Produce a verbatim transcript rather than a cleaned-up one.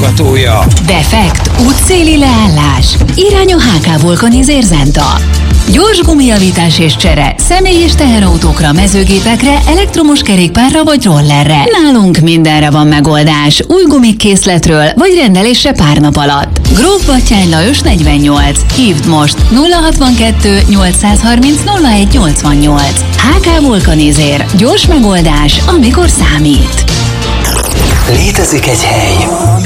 támogatója. Defekt, útszéli leállás. Irány a há ká Vulkanizer Zenta. Gyors gumijavítás és csere személy- és teherautókra, mezőgépekre, elektromos kerékpárra vagy rollerre. Nálunk mindenre van megoldás. Új gumikkészletről vagy rendelésre pár nap alatt. Gróf Batthyány Lajos negyvennyolc. Hívd most nulla hatvankettő nyolcszázharminc nulla egy nyolcvannyolc. há ká Vulkanizer. Gyors megoldás, amikor számít. Létezik egy hely,